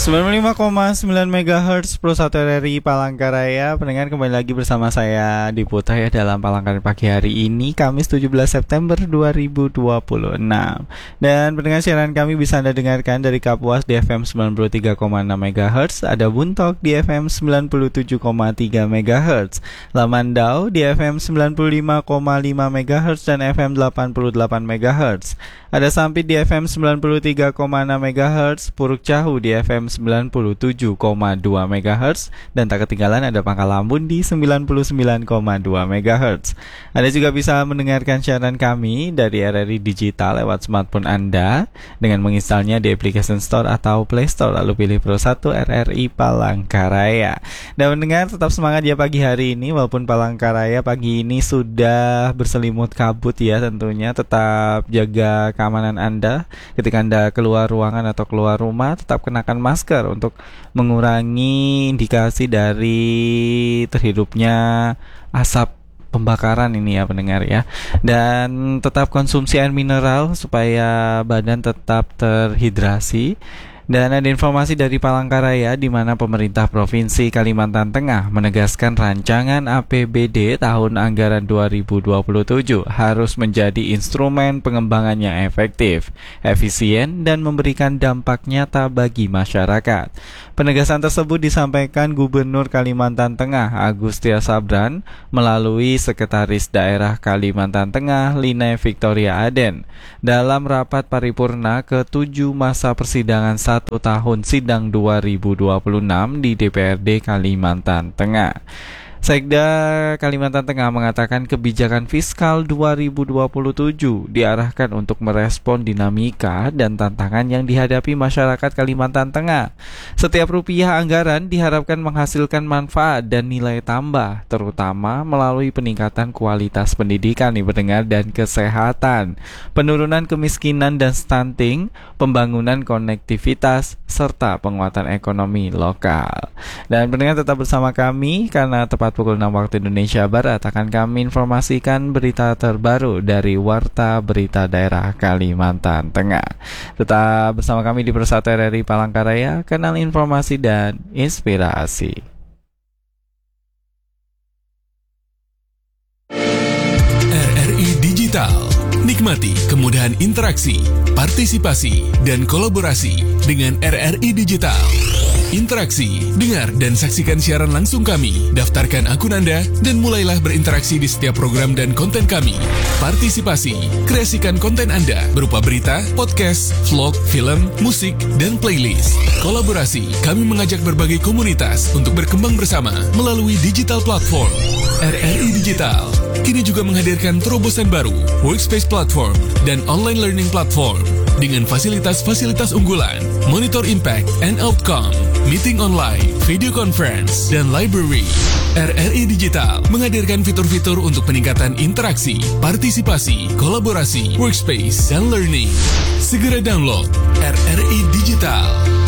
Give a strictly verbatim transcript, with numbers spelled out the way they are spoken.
sembilan puluh lima koma sembilan megahertz Pro satu R R I Palangkaraya. Pendengar, kembali lagi bersama saya Diputa ya dalam Palangkaraya pagi hari ini, Kamis tujuh belas September dua ribu dua puluh enam. Dan pendengar, siaran kami bisa Anda dengarkan dari Kapuas di F M sembilan puluh tiga koma enam megahertz, ada Buntok di F M sembilan puluh tujuh koma tiga megahertz, Lamandau di F M sembilan puluh lima koma lima megahertz dan F M delapan puluh delapan megahertz. Ada Sampit di F M sembilan puluh tiga koma enam megahertz, Puruk Cahu di F M sembilan puluh tujuh koma dua megahertz, dan tak ketinggalan ada Pangkal Ambon di sembilan puluh sembilan koma dua megahertz. Anda juga bisa mendengarkan siaran kami dari R R I Digital lewat smartphone Anda dengan menginstalnya di Application Store atau Play Store, lalu pilih Pro satu R R I Palangkaraya. Dan mendengar, tetap semangat ya pagi hari ini, walaupun Palangkaraya pagi ini sudah berselimut kabut ya tentunya. Tetap jaga keamanan Anda ketika Anda keluar ruangan atau keluar rumah, tetap kenakan masker untuk mengurangi indikasi dari terhidupnya asap pembakaran ini ya pendengar ya. Dan tetap konsumsi air mineral supaya badan tetap terhidrasi. Dan ada informasi dari Palangkaraya di mana pemerintah Provinsi Kalimantan Tengah menegaskan rancangan A P B D tahun anggaran dua ribu dua puluh tujuh harus menjadi instrumen pengembangan yang efektif, efisien, dan memberikan dampak nyata bagi masyarakat. Penegasan tersebut disampaikan Gubernur Kalimantan Tengah Agustia Sabran melalui Sekretaris Daerah Kalimantan Tengah Lina Victoria Aden dalam rapat paripurna ketujuh masa persidangan satu tahun sidang dua ribu dua puluh enam di D P R D Kalimantan Tengah. Sekda Kalimantan Tengah mengatakan kebijakan fiskal dua ribu dua puluh tujuh diarahkan untuk merespon dinamika dan tantangan yang dihadapi masyarakat Kalimantan Tengah. Setiap rupiah anggaran diharapkan menghasilkan manfaat dan nilai tambah, terutama melalui peningkatan kualitas pendidikan nih pendengar, dan kesehatan, penurunan kemiskinan dan stunting, pembangunan konektivitas, serta penguatan ekonomi lokal. Dan pendengar, tetap bersama kami karena tepat pukul enam waktu Indonesia Barat akan kami informasikan berita terbaru dari Warta Berita Daerah Kalimantan Tengah. Tetap bersama kami di Pro satu R R I Palangkaraya, kanal informasi dan inspirasi. R R I Digital. Nikmati kemudahan interaksi, partisipasi, dan kolaborasi dengan R R I Digital. Interaksi, dengar dan saksikan siaran langsung kami, daftarkan akun Anda, dan mulailah berinteraksi di setiap program dan konten kami. Partisipasi, kreasikan konten Anda berupa berita, podcast, vlog, film, musik, dan playlist. Kolaborasi, kami mengajak berbagai komunitas untuk berkembang bersama melalui digital platform. R R I Digital kini juga menghadirkan terobosan baru, workspace platform, dan online learning platform dengan fasilitas-fasilitas unggulan, monitor impact and outcome, meeting online, video conference, dan library. R R I Digital menghadirkan fitur-fitur untuk peningkatan interaksi, partisipasi, kolaborasi, workspace, dan learning. Segera download R R I Digital.